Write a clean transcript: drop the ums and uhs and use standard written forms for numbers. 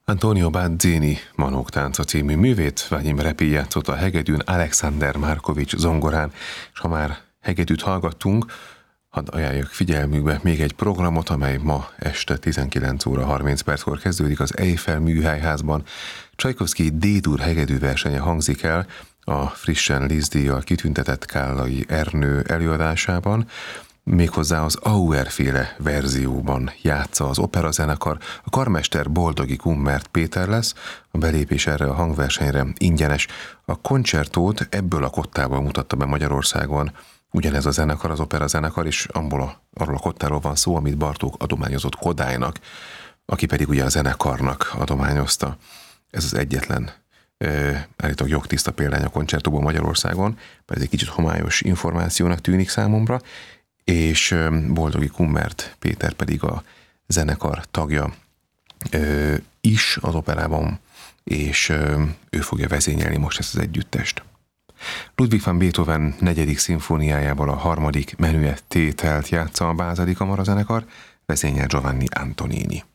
Antonio Bazzini Manóktánca című művét Vladimir Repin játszott a hegedűn, Alexander Markovics zongorán, és ha már hegedűt hallgattunk, hadd ajánljak figyelmükbe még egy programot, amely ma este 19 óra 30 perckor kezdődik az Eiffel Műhelyházban. Csajkovszky D-dur hegedű versenye hangzik el a frissen Liszt-díjjal kitüntetett Kállai Ernő előadásában, méghozzá az Auer-féle verzióban játsza az operazenekar. A karmester Boldogi Kummert Péter lesz, a belépés erre a hangversenyre ingyenes. A koncertót ebből a kottából mutatta be Magyarországon ugyanez a zenekar, az operazenekar, és arról a kottáról van szó, amit Bartók adományozott Kodálynak, aki pedig ugye a zenekarnak adományozta. Ez az egyetlen állítólag jogtiszta példány a koncertóból Magyarországon, mert ez egy kicsit homályos információnak tűnik számomra, és Boldogi Kummert Péter pedig a zenekar tagja is az operában, és ő fogja vezényelni most ezt az együttest. Ludwig van Beethoven 4. szimfóniájából a 3. menüett tételt játsza a Bázeli Kamarazenekar, vezényel Giovanni Antonini.